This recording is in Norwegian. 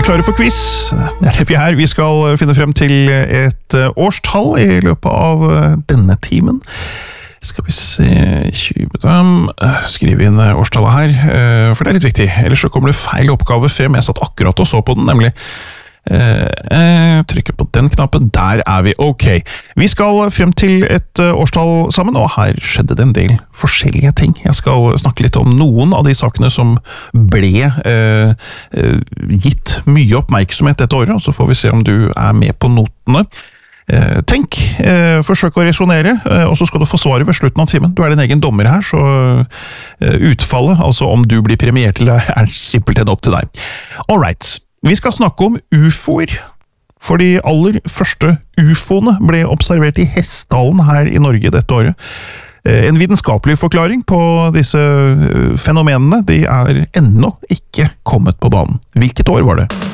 klare for quiz. Det det vi er. Vi skal finne frem til et årstall i løpet av denne timen. Skal vi se, 20 skrive inn årstallet her, for det litt viktig. Ellers så kommer det feil oppgave frem. Jeg satt akkurat og så på den, nemlig. Trykker på den knappen, der vi ok. Vi skal frem til et årstall sammen, og her skjedde det en del forskjellige ting. Jeg skal snakke litt om noen av de sakene som ble gitt mye oppmerksomhet dette året, og så får vi se om du med på notene. Tenk, forsøk å resonere, og så skal du få svaret ved slutten av timen. Du din egen dommer her, så utfallet, altså om du blir premiert til det, simpelthen opp til deg. Alright. Vi skal snakke om UFOer, for de aller første UFOene ble observert i Hessdalen her i Norge dette året. En vitenskapelig forklaring på disse fenomenene, de ennå ikke kommet på banen. Hvilket år var det?